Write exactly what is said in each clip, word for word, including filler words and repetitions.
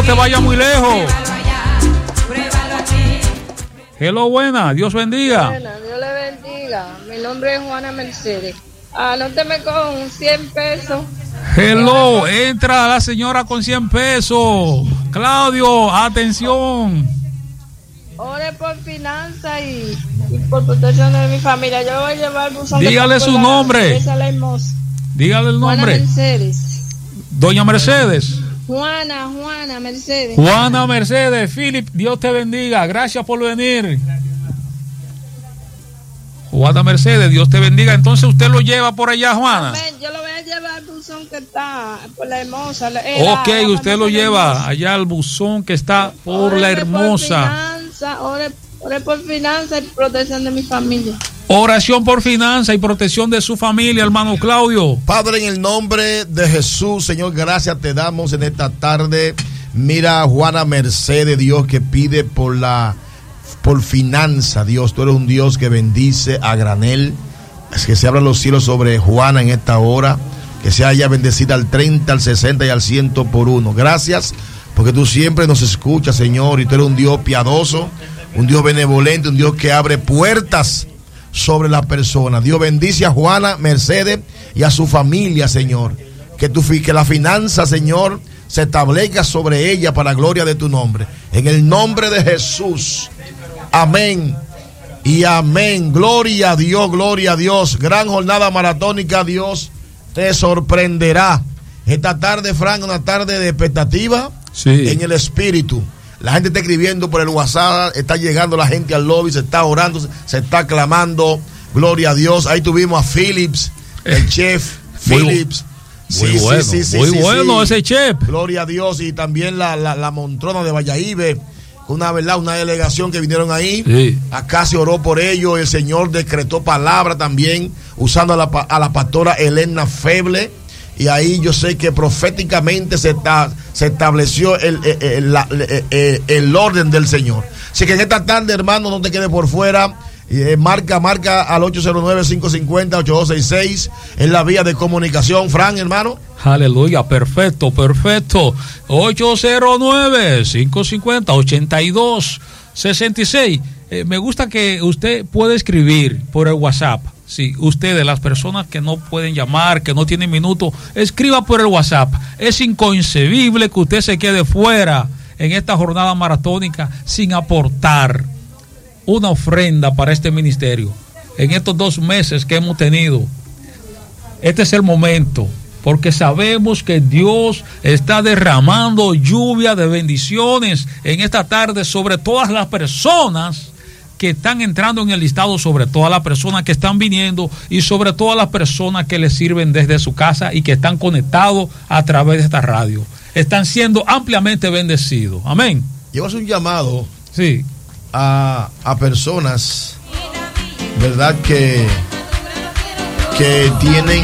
no te vayas muy lejos. Hello, buena, Dios bendiga. Buena, Dios le bendiga. Mi nombre es Juana Mercedes. Anóteme con cien pesos. Hello, entra la señora con cien pesos. Claudio, atención. Ore por finanzas y, y por protección de mi familia. Yo voy a llevar buzón. Dígale su nombre. Dígale el nombre. Juana Mercedes. Doña Mercedes. Juana, Juana Mercedes. Juana Mercedes, Philip, Dios te bendiga. Gracias por venir. Juana Mercedes, Dios te bendiga. Entonces usted lo lleva por allá, Juana. Amén. Yo lo voy a llevar al buzón que está por la Hermosa. La, ok, la, usted lo lleva hermosa. Allá al buzón que está por ore la Hermosa. Por finanza, ore, ore por finanza y protección de mi familia. Oración por finanza y protección de su familia, hermano Claudio. Padre, en el nombre de Jesús, Señor, gracias te damos en esta tarde. Mira a Juana Mercedes, Dios, que pide por la por finanza, Dios. Tú eres un Dios que bendice a granel. Es que se abran los cielos sobre Juana en esta hora. Que sea ella bendecida al treinta, al sesenta y al ciento por uno. Gracias, porque tú siempre nos escuchas, Señor, y tú eres un Dios piadoso, un Dios benevolente, un Dios que abre puertas sobre la persona. Dios bendice a Juana Mercedes y a su familia, Señor. Que, tu, que la finanza, Señor, se establezca sobre ella para la gloria de tu nombre. En el nombre de Jesús. Amén y amén. Gloria a Dios, gloria a Dios. Gran jornada maratónica, Dios te sorprenderá. Esta tarde, Frank, una tarde de expectativa, sí, en el espíritu. La gente está escribiendo por el WhatsApp, está llegando la gente al lobby, se está orando, se está clamando. Gloria a Dios. Ahí tuvimos a Phillips, el chef Phillips. Muy sí, bueno, sí, sí, muy sí, bueno sí. ese chef. Gloria a Dios. Y también la, la, la Montrona de Valladolid, una verdad, una delegación que vinieron ahí. Sí. Acá se oró por ellos. El Señor decretó palabra también, usando a la, a la pastora Elena Feble. Y ahí yo sé que proféticamente se, está, se estableció el, el, el, el, el, el orden del Señor. Así que en esta tarde, hermano, no te quedes por fuera. Eh, marca, marca al ocho cero nueve, cinco cinco cero, ocho dos seis seis. Es la vía de comunicación. Fran, hermano. Aleluya, perfecto, perfecto. ocho cero nueve, cinco cinco cero, ocho dos seis seis. Eh, me gusta que usted puede escribir por el WhatsApp. Sí, ustedes, las personas que no pueden llamar, que no tienen minutos, escriba por el WhatsApp. Es inconcebible que usted se quede fuera en esta jornada maratónica sin aportar una ofrenda para este ministerio. En estos dos meses que hemos tenido, este es el momento, porque sabemos que Dios está derramando lluvia de bendiciones en esta tarde sobre todas las personas que están entrando en el listado, sobre todas las personas que están viniendo y sobre todas las personas que les sirven desde su casa y que están conectados a través de esta radio. Están siendo ampliamente bendecidos. Amén. Llevas un llamado, sí, a, a personas, ¿verdad? Que, que tienen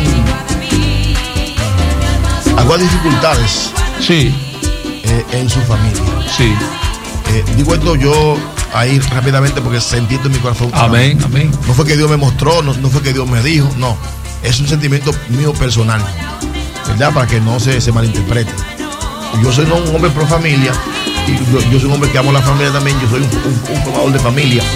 algunas dificultades, sí, eh, en su familia. Sí. Eh, digo esto yo ahí rápidamente porque sentí esto en mi corazón. Amén, amén. No fue que Dios me mostró, no, no fue que Dios me dijo, no. Es un sentimiento mío personal, ¿verdad? Para que no se, se malinterprete. Yo soy no un hombre pro familia, y yo, yo soy un hombre que amo la familia también, yo soy un, un, un formador de familia.